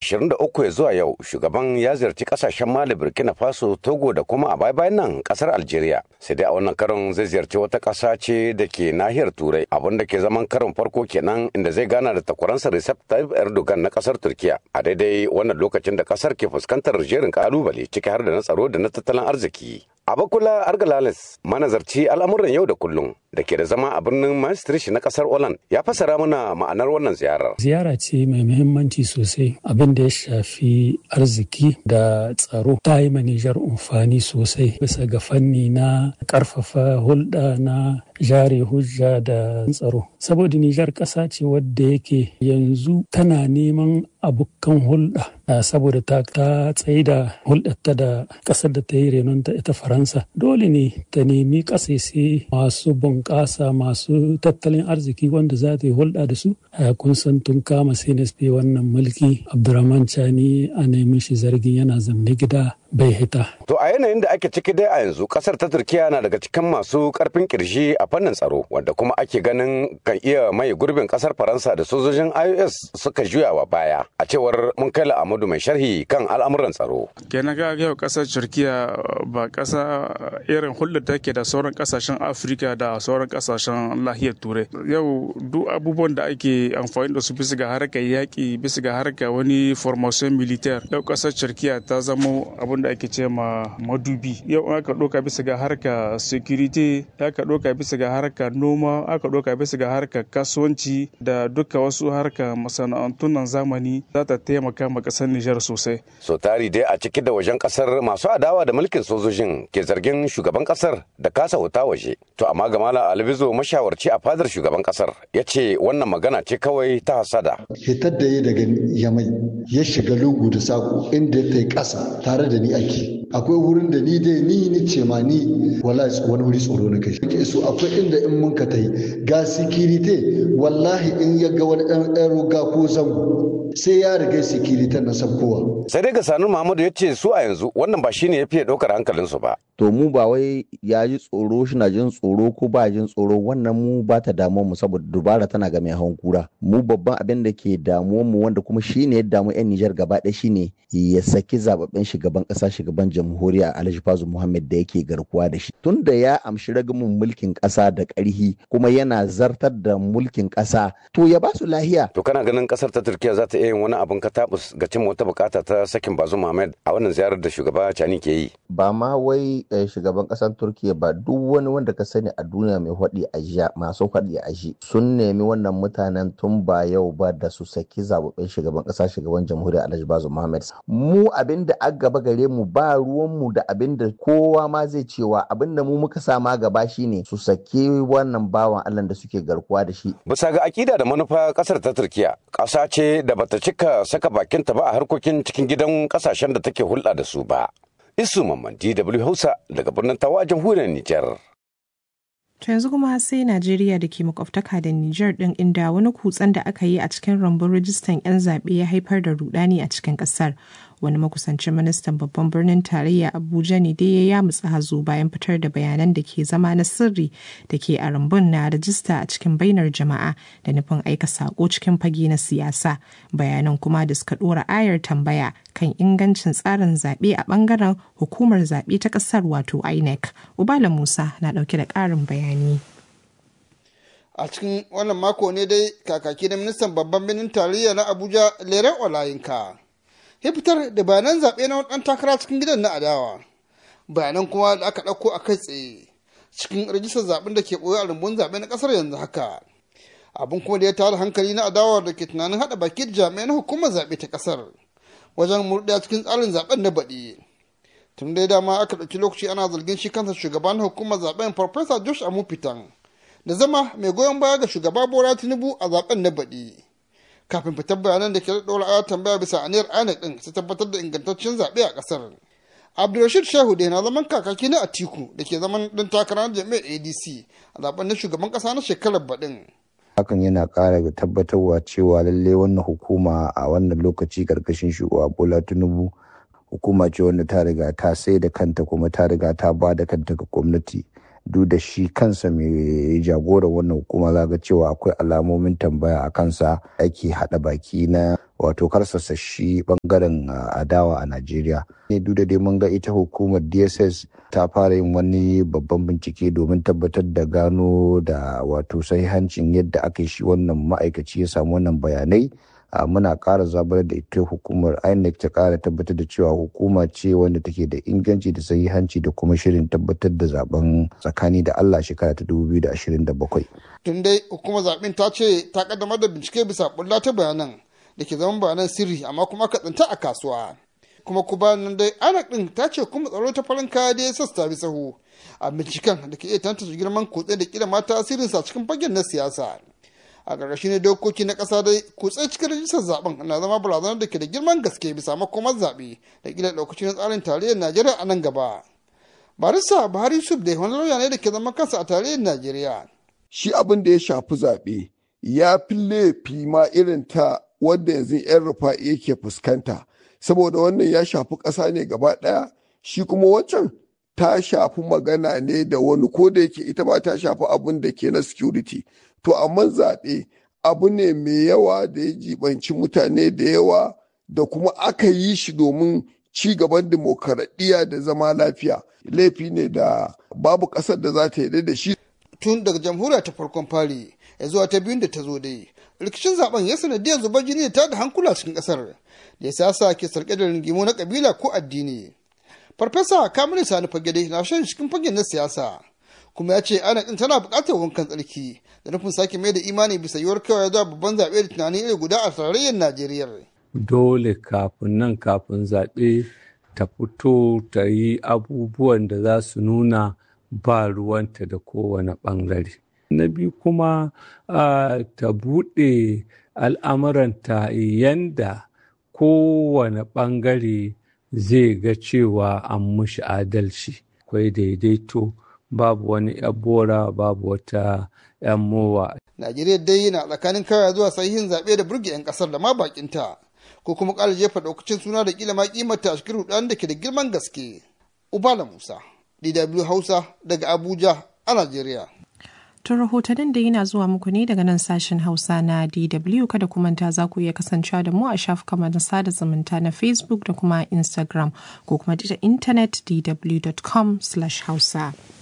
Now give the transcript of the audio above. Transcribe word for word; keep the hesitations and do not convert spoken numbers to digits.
ashirin da uku ya zuwa yau shugaban ya ziyarci kasashen Mali, Burkina Faso, Togo da kuma a baya-bayan nan kasar Algeria. Sai dai a wannan karon zai ziyarci wata kasa ce da ke nahiyar Turai, abin da ke zaman karon farko kenan inda zai gana da takwaransa Recep Tayyip Erdogan na kasar Turkiya a daidai wannan lokacin da kasar ke fuskantar jerin kalubale ciki har da na tsaro da na tattalin arziki. Abakula Argalales, manazarci al'amuran yau da kullum da ke da zama a birnin Maastricht na kasar Holland, ya fassara mana ma'anar wannan ziyarar. Ziyara ce mai muhimmanci sosai, abin da ya shafi arziki da tsaro ta yi ma Nijar amfani sosai bisa ga fanni na karfafa hulɗa na jare hujja da tsaro. Saboda Nijar ƙasa ce wadda yake yanzu tana neman abokan hulɗa saboda ta ta tsaida hulɗarta da ƙasar da ta yi renonta ita Faransa. Dole ne ta nemi ƙasashe masu bunƙasa masu tattalin arziki wanda za ta yi hulɗa da su. Kun san tun kama C N S P wannan mulki Abdurrahman Chani a nemi shi zargin yana zamne gida bai hita. To a yanayin da ake ciki dai a yanzu kasar ta Turkiya na daga cikin masu karfin kirji a fannin tsaro wanda kuma ake ganin kan iya mai gurbin kasar Faransa da sojojin I O S suka juya wa baya a cewar Munkaila Amadu mai sharhi kan al'amuran tsaro. Kenan ga yau kasar Turkiya ba kasa irin hulɗar take da sauran kasashen Afirka da sauran kasashen lahiyar Turai. Yau duk abubuwan da ake amfani da su bisa ga harkar yaƙi bisa ga harkar wani formation militaire yau kasar Turkiya ta zamo abin da ake ce ma madubi. Yau aka ɗauka bisa ga harka security, aka ɗauka bisa ga harka noma, aka ɗauka bisa ga harka kasuwanci da duka wasu harka masana'antun nan zamani za ta taimaka ma ƙasar Nijar sosai. So tari dai a ciki da wajen ƙasar masu adawa da mulkin sojojin ke zargin shugaban ƙasar da kasa wuta waje. To amma ga Malam Albizo mashawarci a fadar shugaban ƙasar ya ce wannan magana ce kawai ta hasada. Hitar da ya daga Yamai ya shiga lungu da saƙo inda ta yi ƙasa tare da ni ake akwai wurin da ni dai ni ni ce ma ni wallahi wani wuri tsoro na kai ke so akwai inda in mun ka tai ga security wallahi in ya ga wani ɗan ɗan ruga ko zango sai ya riga security na sabkowa. Sai dai ga Sanu Muhammadu ya ce su a yanzu wannan ba shine ya fiye ɗaukar hankalinsu ba. To mu ba wai ya ji tsoro shi na jin tsoro ko ba jin tsoro wannan mu ba ta damuwar mu saboda dubara tana ga mai hawan kura. Mu babban abin da ke damuwar mu wanda kuma shine ya damu 'yan Nijar gaba ɗaya shine ya saki zababben shugaban ƙasa shugaban jamhuriya Alhaji Bazoum Muhammad da yake garkuwa da shi. Tun da ya amshi ragamin mulkin ƙasa da ƙarhi kuma yana zartar da mulkin ƙasa to ya ba su lahiya. To kana ganin ƙasar ta Turkiya za ta iya yin wani abin katabus ga cin wata bukata ta sakin Bazoum Muhammad a wannan ziyarar da shugaba Chani ke yi? Ba ma wai shugaban ƙasar Turkiya ba duk wani wanda ka sani a duniya mai faɗi a jiya masu faɗi a ji sun nemi wannan mutanen tun ba yau ba da su saki zababben shugaban ƙasa shugaban jamhuriya Alhaji Bazoum Muhammad. Mu abin da aka gaba gare mu ba ruwanmu da abin da kowa ma zai cewa abin da mu muka sama gaba shine su saki wannan bawan Allah da suke garkuwa da shi. Bisa ga akida da manufa kasar ta Turkiya ƙasa ce da bata cika saka bakinta ba a harkokin cikin gidan ƙasashen da take hulɗa da su ba. Isu Mamman D W Hausa daga birnin Tawa a jamhuriyar Nijar. To yanzu kuma sai Najeriya da ke makwabtaka da Nijar ɗin inda wani kutsen da aka yi a cikin rumbun rijistan 'yan zaɓe ya haifar da rudani a cikin ƙasar. Wani makusancin ministan babban birnin tarayya Abuja ne dai ya yamutsa hazo bayan fitar da bayanan da ke zama na sirri da ke a rumbun na rajista a cikin bainar jama'a da nufin aika sako cikin fage na siyasa. Bayanan kuma da suka ɗora ayar tambaya kan ingancin tsarin zaɓe a ɓangaren hukumar zaɓe ta ƙasar wato I N E C. Ubala Musa na ɗauke da ƙarin bayani. A cikin wannan mako ne dai kakaki da ministan babban birnin tarayya na Abuja Leren Olayinka ya fitar da bayanan zaɓe na wani ɗan takara cikin gidan na adawa. Bayanan kuma da aka ɗauko a kai tsaye cikin rajistar zaɓen da ke ɓoye a rumbun zaɓe na ƙasar yanzu haka. Abin kuma da ya tara hankali na adawa da ke tunanin haɗa baki da jami'ai na hukumar zaɓe ta ƙasar wajen murɗiya cikin tsarin zaɓen na baɗi. Tun dai dama aka ɗauki lokaci ana zargin shi kansa shugaban hukumar zaɓen Farfesa Josh Amupitan da zama mai goyon baya ga shugaba Bola Tinubu a zaɓen na baɗi. Kafin fitar bayanan da ke ɗora ayar tambaya bisa aniyar I N E C ɗin su tabbatar da ingantaccen zaɓe a ƙasar. Abdulrashid Shehu da na zaman kakaki na Atiku da ke zaman ɗan takarar jami'ar A D C a zaɓen na shugaban ƙasa na shekarar baɗin. Hakan yana ƙara tabbatarwa cewa lallai wannan hukuma a wannan lokaci ƙarƙashin shugaba Bola Tinubu hukuma ce wanda ta riga ta sai da kanta kuma ta riga ta ba da kanta ga gwamnati duk da shi kansa mai jagoran wannan hukuma za ga cewa akwai alamomin tambaya a kansa ake haɗa baki na wato karsasa shi bangaren adawa a Najeriya. Ne duk da dai mun ga ita hukumar D S S ta fara yin wani babban bincike domin tabbatar da gano da wato sahihancin yadda aka yi shi wannan ma'aikaci ya samu wannan bayanai. Muna ƙara zabar da ita hukumar I N E C ta ƙara tabbatar da cewa hukuma ce wanda take da inganci da sahihanci da kuma shirin tabbatar da zaben tsakani da Allah shekara ta dubu biyu da ashirin da bakwai. Tun dai hukumar zaben ta ce ta kaddamar da bincike bisa bulla ta bayanan da ke zaman bayanan sirri amma kuma aka tsinta a kasuwa. Kuma ku bayan dai I N E C din ta ce kuma tsaro ta farin kaya da ya sassa bi sahu a binciken da ke iya tantance girman kutse da kila ma tasirinsa cikin fagen na siyasa. A ƙarƙashin dokoki na ƙasa dai kutse cikin rajistar zaben na zama barazanar da ke da girman gaske bisa makomar zaɓe da kila ɗaukaci na tsarin tarayyar Najeriya a nan gaba. Barista Buhari Yusuf dai wani lauya ne da ke zama kansa a tarayyar Najeriya. Shi abin da ya shafi zaɓe ya fi laifi ma irin ta wanda yanzu 'yan rufa'i yake fuskanta saboda wannan ya shafi ƙasa ne gaba ɗaya shi kuma wancan ta shafi magana ne da wani ko da yake ita ma ta shafi abin da ke na security. To amma zaɓe abu ne mai yawa da ya jibanci mutane da yawa da kuma aka yi shi domin ci gaban demokaradiyya da zama lafiya. Laifi ne da babu ƙasar da za ta yarda da shi. Tun daga jamhuriya ta farkon fari ya zuwa ta biyun da ta zo dai. Rikicin zaben ya sanadiyar zubar jini da tada hankula cikin ƙasar da ya siyasa ke sarƙe da ringimu na ƙabila ko addini. Farfesa Kamilu Sani Fagede na shan cikin fagen na siyasa. Kuma ya ce ana ɗin tana buƙatar wankan tsarki da nufin sake mai da imani bisa yiwuwar kawai zuwa babban zaɓe da tunanin iri guda a tarayyar Najeriya. Dole kafin nan kafin zaɓe ta fito ta yi abubuwan da za su nuna ba ruwanta da kowane ɓangare. Na biyu kuma ta buɗe al'amuranta yanda kowane ɓangare zai ga cewa an mushi adalci. Akwai daidaito. Babu wani bora babu wata yan mowa. Najeriya dai yana tsakanin kawai zuwa sahihin zaɓe da burge 'yan ƙasar da ma bakinta ko kuma ƙara jefa ɗaukacin suna da ƙila ma ƙimata a cikin rudan da ke da girman gaske. Ubala Musa, D W Hausa daga Abuja a Najeriya. To rahotannin da yana zuwa muku ne daga nan sashen Hausa na D W kada ku manta za ku iya kasancewa da mu a shafukan na sada zumunta na Facebook da kuma Instagram ko kuma ta intanet d w dot com slash hausa.